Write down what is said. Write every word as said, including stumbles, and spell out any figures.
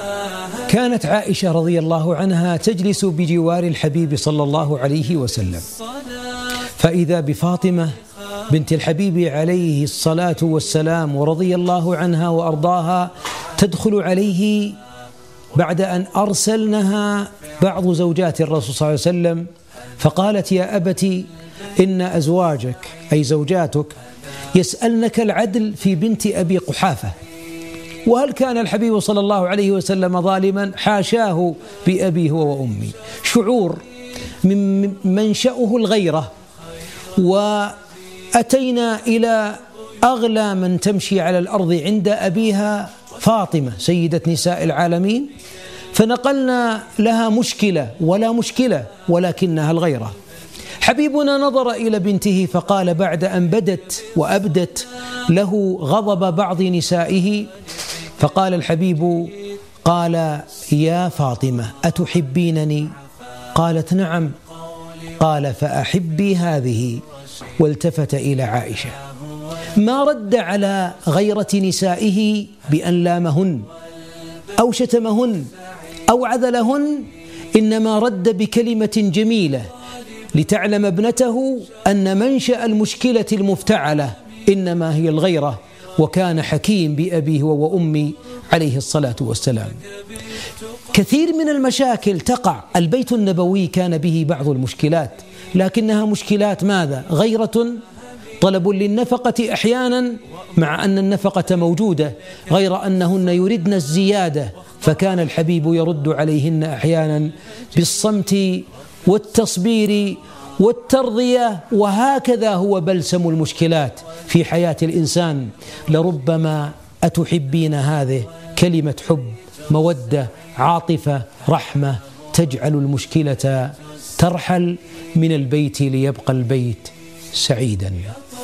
كانت عائشة رضي الله عنها تجلس بجوار الحبيب صلى الله عليه وسلم، فإذا بفاطمة بنت الحبيب عليه الصلاة والسلام ورضي الله عنها وأرضاها تدخل عليه بعد أن أرسلنها بعض زوجات الرسول صلى الله عليه وسلم، فقالت: يا أبتي إن أزواجك أي زوجاتك يسألنك العدل في بنت أبي قحافة. وهل كان الحبيب صلى الله عليه وسلم ظالما؟ حاشاه بأبي هو وأمي. شعور من منشأه الغيرة. وأتينا إلى أغلى من تمشي على الأرض عند أبيها فاطمة سيدة نساء العالمين، فنقلنا لها مشكلة ولا مشكلة ولكنها الغيرة. حبيبنا نظر إلى بنته فقال بعد أن بدت وأبدت له غضب بعض نسائه، فقال الحبيب: قال: يا فاطمة أتحبينني؟ قالت: نعم. قال: فأحبي هذه. والتفت إلى عائشة، ما رد على غيرة نسائه بأن لامهن أو شتمهن أو عذلهن، إنما رد بكلمة جميلة لتعلم ابنته أن منشأ المشكلة المفتعلة إنما هي الغيرة، وكان حكيم بأبيه وأمي عليه الصلاة والسلام. كثير من المشاكل تقع، البيت النبوي كان به بعض المشكلات، لكنها مشكلات ماذا؟ غيرة، طلب للنفقة أحيانا مع أن النفقة موجودة، غير أنهن يردن الزيادة، فكان الحبيب يرد عليهن أحيانا بالصمت والتصبير والترضية. وهكذا هو بلسم المشكلات في حياة الإنسان. لربما أتحبين هذه كلمة حب، مودة، عاطفة، رحمة تجعل المشكلة ترحل من البيت ليبقى البيت سعيدا.